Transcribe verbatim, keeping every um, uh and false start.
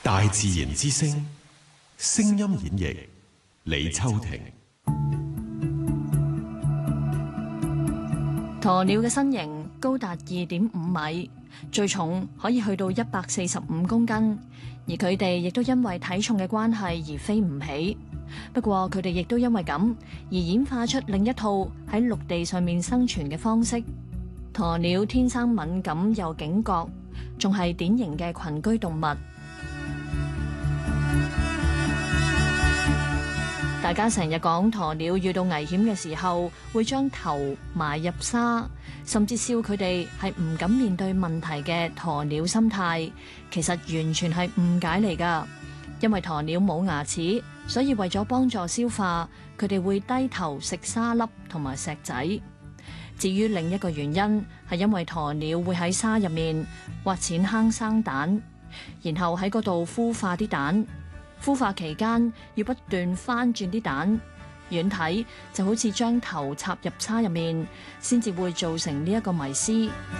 大自然之聲，聲音演繹李秋婷。 鴕鳥嘅身形高達二點五米，最重可以去到一百四十五公斤，而佢哋亦都因為體重嘅關係而飛唔起。不過佢哋亦都因為咁而演化出另一套喺陸地上面生存嘅方式。鴕鳥天生敏感又警覺，仲係典型嘅群居動物。大家成日講鴕鳥遇到危險嘅時候會將頭埋入沙，甚至笑佢哋係唔敢面對問題嘅鴕鳥心態，其實完全係誤解嚟㗎。因為鴕鳥冇牙齒，所以為咗幫助消化，佢哋會低頭食沙粒同埋石仔。至於另一個原因，係因為鴕鳥會喺沙入面挖淺坑生蛋，然後喺嗰度孵化啲蛋。孵化期間要不斷翻轉啲蛋，遠睇就好似將頭插入沙入面，先至會造成呢一個迷思。